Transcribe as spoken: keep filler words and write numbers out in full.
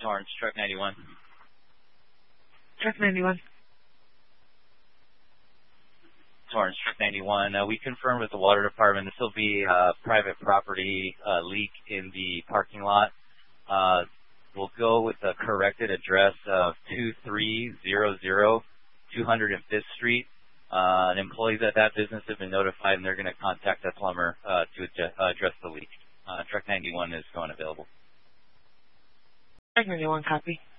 Torrance, Truck ninety-one. Truck ninety-one. Torrance, Truck ninety-one. Uh, we confirmed with the water department this will be a private property uh, leak in the parking lot. Uh, we'll go with the corrected address of two three zero zero two hundred fifth Street. Uh, and employees at that business have been notified, and they're going to contact the plumber uh, to adjust, uh, address the leak. Uh, truck ninety-one is going available. Truck ninety-one, copy.